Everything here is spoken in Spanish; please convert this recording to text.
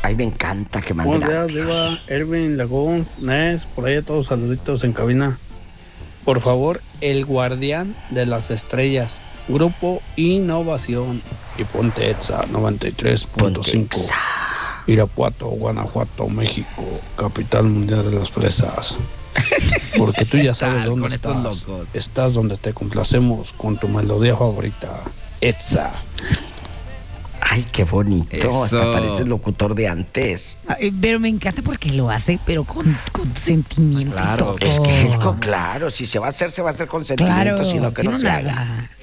Ay, me encanta que manden Buenos días, audios. Diva, Erwin, Lagún, Nes, por ahí a todos saluditos en cabina. Por favor, El Guardián de las Estrellas, Grupo Innovación. Y ponte EXA Ponte 93.5. Exa. Irapuato, Guanajuato, México, capital mundial de las fresas. Porque tú ya sabes Tal, dónde con estos estás. locos. Estás donde te complacemos con tu melodía favorita. EXA. Ay, qué bonito. Eso. Hasta parece el locutor de antes. Pero me encanta porque lo hace, pero con sentimiento. Claro, y todo. Es que claro, si se va a hacer con sentimiento, Claro, sino que si no no se haga. nada.